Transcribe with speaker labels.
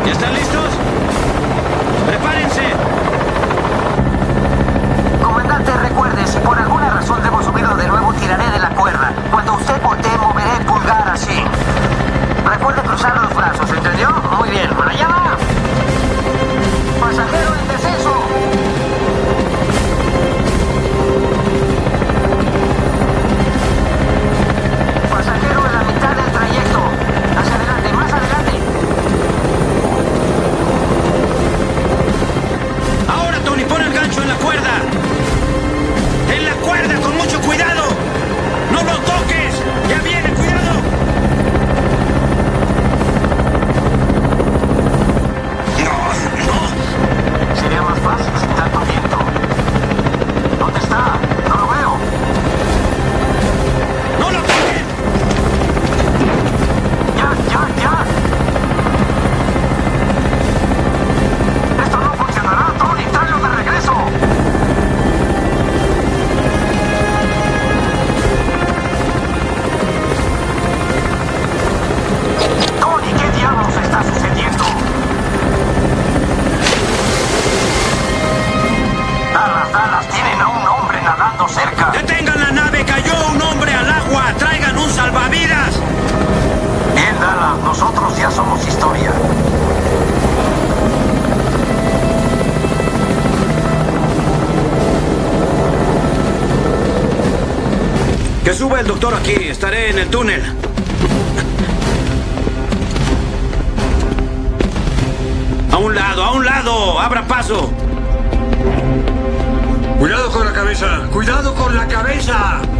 Speaker 1: ¿Ya están listos? ¡Prepárense!
Speaker 2: Comandante, recuerde, si por alguna razón debo subirlo de nuevo, tiraré de la cuerda. Cuando usted voltee, moveré el pulgar así. Recuerde cruzar los brazos, ¿entendió? Muy bien, allá va. Pasajero en descenso. Pasajero en la mitad del trayecto. Hacia adelante, más adelante.
Speaker 1: Ahora, Tony, pon el gancho en la cuerda. En la cuerda, con mucho cuidado. ¡No lo toques! ¡Ya viene, cuidado! No.
Speaker 2: Sería más fácil sin tanto viento. ¿Dónde está? No lo veo.
Speaker 1: ¡No lo toquen!
Speaker 2: ¡Ya! Esto no funcionará, Tony. ¡Tráelo de regreso! Tony, ¿qué diablos está sucediendo? Dallas, tienen a un hombre nadando cerca.
Speaker 1: ¡Detengan la nave! ¡Cayó un hombre al agua! ¡Traigan un salvavidas!
Speaker 2: Bien, Dallas, nosotros ya somos historia.
Speaker 1: Que suba el doctor aquí. Estaré en el túnel. ¡A un lado! ¡A un lado! ¡Abra paso!
Speaker 3: ¡Cuidado con la cabeza! ¡Cuidado con la cabeza!